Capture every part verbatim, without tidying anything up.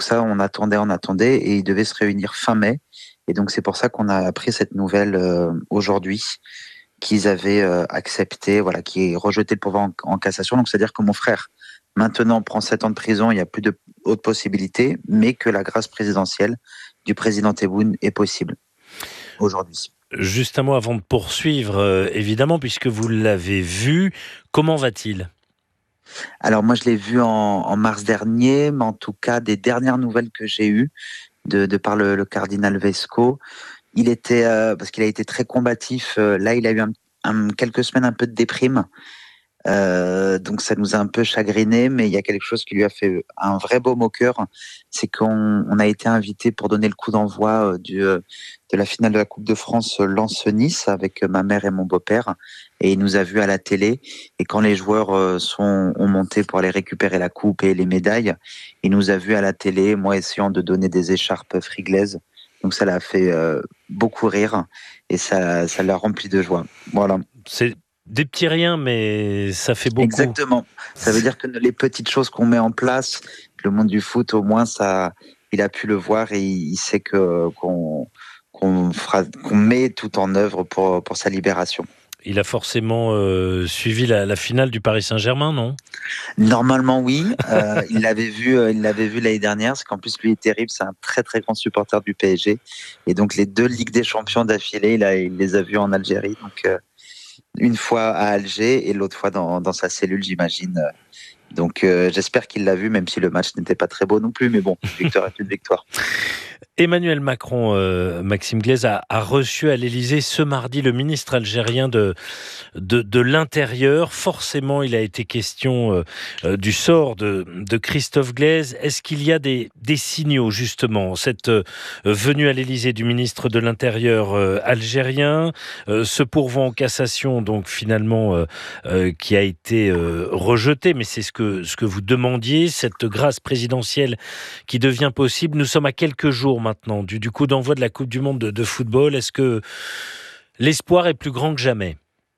ça, on attendait, on attendait, et ils devaient se réunir fin mai. Et donc, c'est pour ça qu'on a appris cette nouvelle euh, aujourd'hui, qu'ils avaient euh, accepté, voilà, qui est rejeté le pourvoi en, en cassation. Donc, c'est-à-dire que mon frère, maintenant, prend sept ans de prison, il n'y a plus de haute possibilité, mais que la grâce présidentielle du président Tebboune est possible aujourd'hui. Juste un mot avant de poursuivre, euh, évidemment, puisque vous l'avez vu, comment va-t-il ? Alors, moi, je l'ai vu en, en mars dernier, mais en tout cas, des dernières nouvelles que j'ai eues, de, de par le, le cardinal Vesco, il était, euh, parce qu'il a été très combatif, euh, là, il a eu un, un, quelques semaines un peu de déprime. Euh, donc ça nous a un peu chagriné, mais il y a quelque chose qui lui a fait un vrai baume au cœur, c'est qu'on on a été invité pour donner le coup d'envoi du, de la finale de la Coupe de France Lens-Nice avec ma mère et mon beau-père, et il nous a vus à la télé, et quand les joueurs sont, ont monté pour aller récupérer la coupe et les médailles, il nous a vus à la télé, moi essayant de donner des écharpes friglaises, donc ça l'a fait euh, beaucoup rire, et ça, ça l'a rempli de joie. Voilà. C'est des petits riens, mais ça fait beaucoup. Exactement. Ça veut dire que les petites choses qu'on met en place, le monde du foot, au moins, ça, il a pu le voir et il sait que, qu'on, qu'on, fera, qu'on met tout en œuvre pour, pour sa libération. Il a forcément euh, suivi la, la finale du Paris Saint-Germain, non ? Normalement, oui. Euh, il l'avait vu, euh, il l'avait vu l'année dernière. C'est qu'en plus, lui est terrible. C'est un très, très grand supporter du P S G. Et donc, les deux Ligues des Champions d'affilée, il, a, il les a vus en Algérie. Donc, euh, une fois à Alger et l'autre fois dans, dans sa cellule, j'imagine. Donc euh, j'espère qu'il l'a vu, même si le match n'était pas très beau non plus. Mais bon, victoire est une victoire. Emmanuel Macron, euh, Maxime Glaise, a, a reçu à l'Élysée ce mardi le ministre algérien de, de, de l'Intérieur. Forcément, il a été question euh, du sort de, de Christophe Glaise. Est-ce qu'il y a des, des signaux, justement, cette euh, venue à l'Élysée du ministre de l'Intérieur euh, algérien, euh, ce pourvoi en cassation, donc finalement, euh, euh, qui a été euh, rejeté, mais c'est ce que, ce que vous demandiez, cette grâce présidentielle qui devient possible. Nous sommes à quelques jours maintenant du, du coup d'envoi de la Coupe du Monde de, de football. Est-ce que l'espoir est plus grand que jamais ?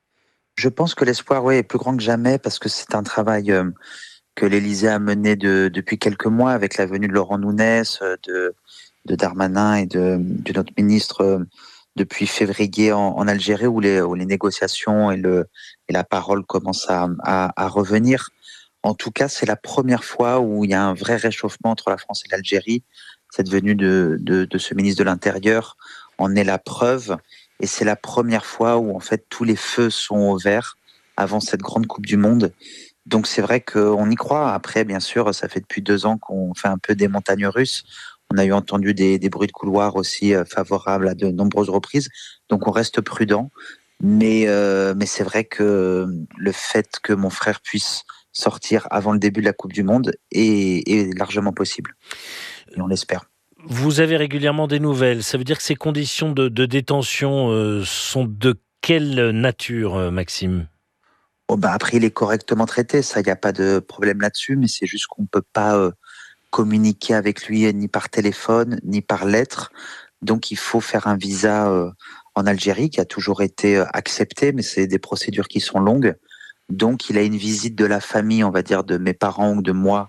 Je pense que l'espoir, oui, est plus grand que jamais parce que c'est un travail euh, que l'Élysée a mené de, depuis quelques mois avec la venue de Laurent Nunez, de, de Darmanin et de, de notre ministre euh, depuis février en, en Algérie où les, où les négociations et, le, et la parole commencent à, à, à revenir. En tout cas, c'est la première fois où il y a un vrai réchauffement entre la France et l'Algérie. Cette venue de, de, de ce ministre de l'Intérieur en est la preuve. Et c'est la première fois où, en fait, tous les feux sont au vert avant cette grande Coupe du Monde. Donc, c'est vrai qu'on y croit. Après, bien sûr, ça fait depuis deux ans qu'on fait un peu des montagnes russes. On a eu entendu des, des bruits de couloir aussi favorables à de nombreuses reprises. Donc, on reste prudent. Mais, euh, mais c'est vrai que le fait que mon frère puisse sortir avant le début de la Coupe du Monde est, est largement possible. Et on l'espère. Vous avez régulièrement des nouvelles. Ça veut dire que ces conditions de, de détention euh, sont de quelle nature, euh, Maxime ? Oh bah après, il est correctement traité. Ça, il n'y a pas de problème là-dessus. Mais c'est juste qu'on ne peut pas euh, communiquer avec lui ni par téléphone, ni par lettre. Donc, il faut faire un visa euh, en Algérie qui a toujours été euh, accepté. Mais c'est des procédures qui sont longues. Donc, il a une visite de la famille, on va dire, de mes parents ou de moi,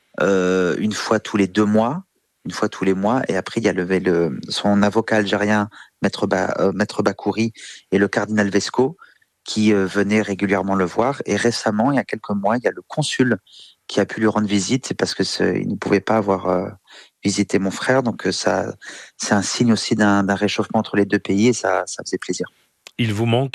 euh, une fois tous les deux mois, une fois tous les mois. Et après, il y a le, le, son avocat algérien, Maître, ba, euh, Maître Bakouri, et le cardinal Vesco, qui euh, venaient régulièrement le voir. Et récemment, il y a quelques mois, il y a le consul qui a pu lui rendre visite, c'est parce que il ne pouvait pas avoir euh, visité mon frère. Donc, euh, ça, c'est un signe aussi d'un, d'un réchauffement entre les deux pays, et ça, ça faisait plaisir. Il vous manque ?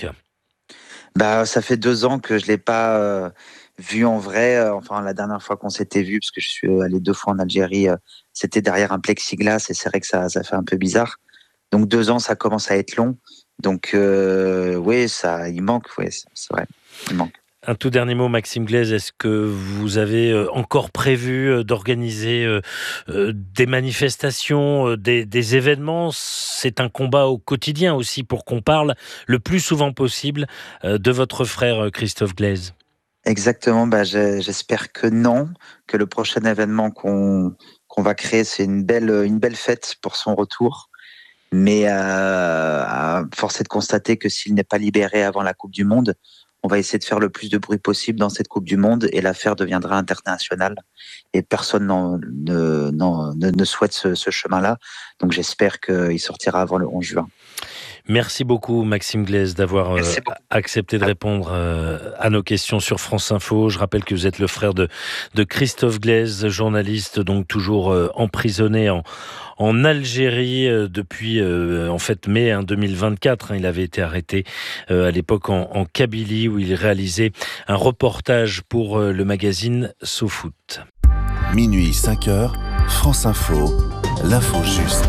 Bah, ça fait deux ans que je l'ai pas euh, vu en vrai. Enfin, la dernière fois qu'on s'était vu, parce que je suis allé deux fois en Algérie, euh, c'était derrière un plexiglas et c'est vrai que ça, ça fait un peu bizarre. Donc deux ans, ça commence à être long. Donc euh, oui, ça, il manque. Oui, c'est, c'est vrai, il manque. Un tout dernier mot, Maxime Glaise, est-ce que vous avez encore prévu d'organiser des manifestations, des, des événements ? C'est un combat au quotidien aussi pour qu'on parle le plus souvent possible de votre frère Christophe Glaise. Exactement, bah, j'espère que non, que le prochain événement qu'on, qu'on va créer, c'est une belle, une belle fête pour son retour. Mais euh, force est de constater que s'il n'est pas libéré avant la Coupe du Monde, on va essayer de faire le plus de bruit possible dans cette Coupe du Monde et l'affaire deviendra internationale. Et personne n'en, ne, n'en, ne, ne souhaite ce, ce chemin-là. Donc j'espère qu'il sortira avant le onze juin. Merci beaucoup Maxime Glaise d'avoir euh, accepté de répondre euh, à nos questions sur France Info. Je rappelle que vous êtes le frère de, de Christophe Glaise, journaliste donc toujours euh, emprisonné en, en Algérie euh, depuis euh, en fait mai hein, deux mille vingt-quatre. Hein, il avait été arrêté euh, à l'époque en, en Kabylie où il réalisait un reportage pour euh, le magazine SoFoot. Minuit cinq heures, France Info, l'info juste.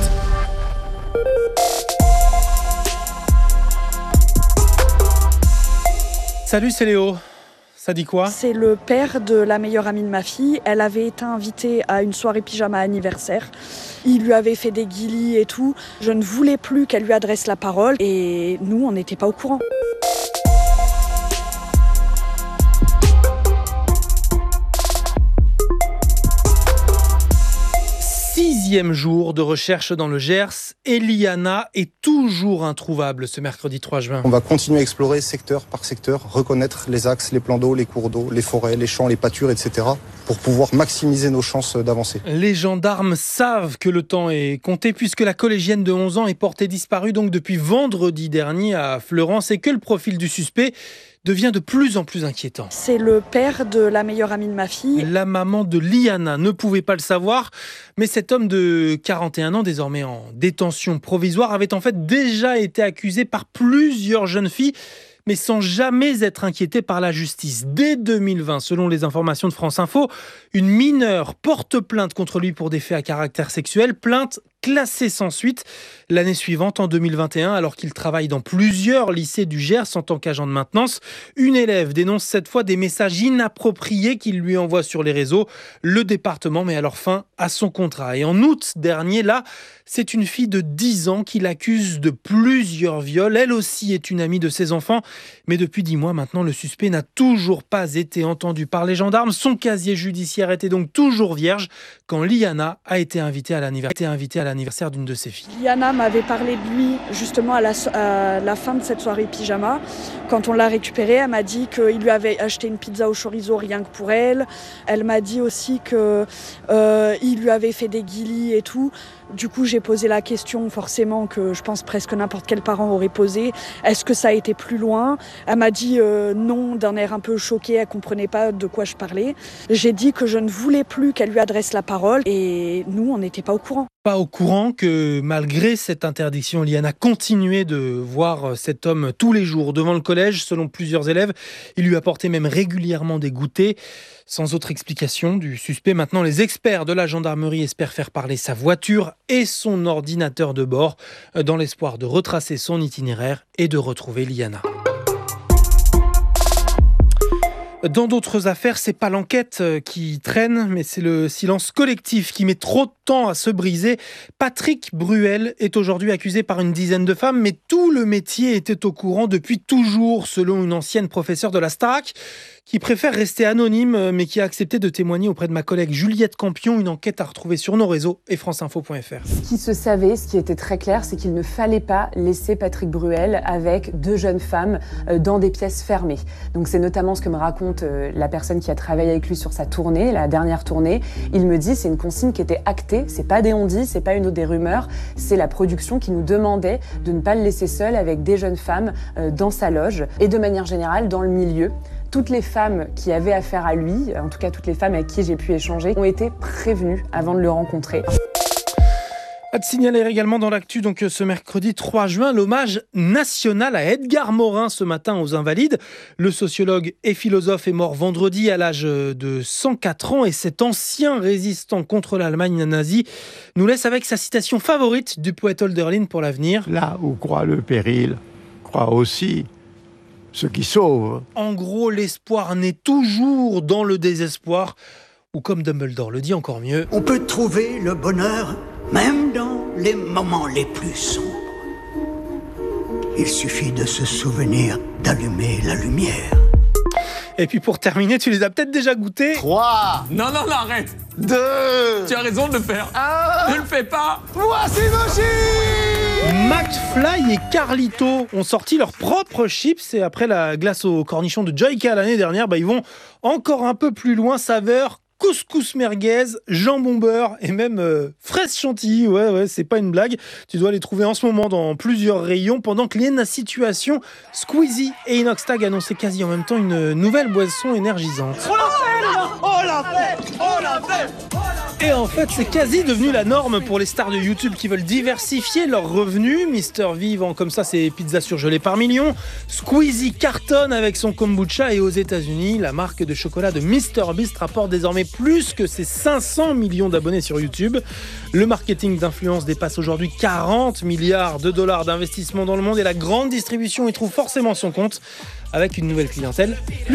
Salut, c'est Léo. Ça dit quoi ? C'est le père de la meilleure amie de ma fille. Elle avait été invitée à une soirée pyjama anniversaire. Il lui avait fait des guilis et tout. Je ne voulais plus qu'elle lui adresse la parole et nous, on n'était pas au courant. Sixième jour de recherche dans le Gers, Eliana est toujours introuvable ce mercredi trois juin. On va continuer à explorer secteur par secteur, reconnaître les axes, les plans d'eau, les cours d'eau, les forêts, les champs, les pâtures, et cetera pour pouvoir maximiser nos chances d'avancer. Les gendarmes savent que le temps est compté puisque la collégienne de onze ans est portée disparue donc depuis vendredi dernier à Fleurance et que le profil du suspect devient de plus en plus inquiétant. C'est le père de la meilleure amie de ma fille. La maman de Liana ne pouvait pas le savoir, mais cet homme de quarante et un ans, désormais en détention provisoire, avait en fait déjà été accusé par plusieurs jeunes filles, mais sans jamais être inquiété par la justice. Dès deux mille vingt, selon les informations de France Info, une mineure porte plainte contre lui pour des faits à caractère sexuel, plainte classée sans suite. L'année suivante, en deux mille vingt et un, alors qu'il travaille dans plusieurs lycées du Gers en tant qu'agent de maintenance, une élève dénonce cette fois des messages inappropriés qu'il lui envoie sur les réseaux. Le département met alors fin à son contrat. Et en août dernier, là, c'est une fille de dix ans qui l'accuse de plusieurs viols. Elle aussi est une amie de ses enfants. Mais depuis dix mois maintenant, le suspect n'a toujours pas été entendu par les gendarmes. Son casier judiciaire était donc toujours vierge quand Liana a été invitée à l'anniversaire, invitée à l'anniversaire d'une de ses filles. Liana m'avait parlé de lui justement à la, à la fin de cette soirée pyjama. Quand on l'a récupéré, elle m'a dit qu'il lui avait acheté une pizza au chorizo rien que pour elle. Elle m'a dit aussi qu'il euh, lui avait fait des guilis et tout. Du coup, j'ai posé la question forcément que je pense presque n'importe quel parent aurait posé. Est-ce que ça a été plus loin ? Elle m'a dit euh, non, d'un air un peu choqué, elle comprenait pas de quoi je parlais. J'ai dit que je ne voulais plus qu'elle lui adresse la parole et nous, on n'était pas au courant. Pas au courant que malgré cette interdiction, Liana continuait de voir cet homme tous les jours devant le collège. Selon plusieurs élèves, il lui apportait même régulièrement des goûters. Sans autre explication du suspect, maintenant les experts de la gendarmerie espèrent faire parler sa voiture et son ordinateur de bord dans l'espoir de retracer son itinéraire et de retrouver Liana. Dans d'autres affaires, c'est pas l'enquête qui traîne, mais c'est le silence collectif qui met trop de temps à se briser. Patrick Bruel est aujourd'hui accusé par une dizaine de femmes, mais tout le métier était au courant depuis toujours, selon une ancienne professeure de la Starac, qui préfère rester anonyme, mais qui a accepté de témoigner auprès de ma collègue Juliette Campion, une enquête à retrouver sur nos réseaux et franceinfo point f r. Ce qui se savait, ce qui était très clair, c'est qu'il ne fallait pas laisser Patrick Bruel avec deux jeunes femmes dans des pièces fermées. Donc c'est notamment ce que me raconte la personne qui a travaillé avec lui sur sa tournée, la dernière tournée. Il me dit c'est une consigne qui était actée, c'est pas des on-dit, c'est pas une autre des rumeurs, c'est la production qui nous demandait de ne pas le laisser seul avec des jeunes femmes dans sa loge et de manière générale dans le milieu. Toutes les femmes qui avaient affaire à lui, en tout cas toutes les femmes avec qui j'ai pu échanger, ont été prévenues avant de le rencontrer. À te signaler également dans l'actu, donc ce mercredi trois juin, l'hommage national à Edgar Morin ce matin aux Invalides. Le sociologue et philosophe est mort vendredi à l'âge de cent quatre ans et cet ancien résistant contre l'Allemagne nazie nous laisse avec sa citation favorite du poète Hölderlin pour l'avenir. Là où croit le péril, croit aussi ce qui sauve. En gros, l'espoir naît toujours dans le désespoir, ou comme Dumbledore le dit encore mieux. On peut trouver le bonheur même dans les moments les plus sombres. Il suffit de se souvenir d'allumer la lumière. Et puis pour terminer, tu les as peut-être déjà goûtés. trois Non, non, non, arrête. deux Tu as raison de le faire. un Ne le fais pas. Voici Mochi. McFly et Carlito ont sorti leurs propres chips et après la glace aux cornichons de Joyka l'année dernière, bah ils vont encore un peu plus loin, saveur couscous merguez, jambon beurre et même euh, fraise chantilly. Ouais, ouais, c'est pas une blague. Tu dois les trouver en ce moment dans plusieurs rayons pendant que la situation Squeezie et Inoxtag annonçaient quasi en même temps une nouvelle boisson énergisante. On l'a fait, là! On l'a fait! On l'a fait! Et en fait, c'est quasi devenu la norme pour les stars de YouTube qui veulent diversifier leurs revenus. Mister V vend comme ça ses pizzas surgelées par millions. Squeezie cartonne avec son kombucha. Et aux États-Unis, la marque de chocolat de Mister Beast rapporte désormais plus que ses cinq cents millions d'abonnés sur YouTube. Le marketing d'influence dépasse aujourd'hui quarante milliards de dollars d'investissement dans le monde. Et la grande distribution y trouve forcément son compte avec une nouvelle clientèle plus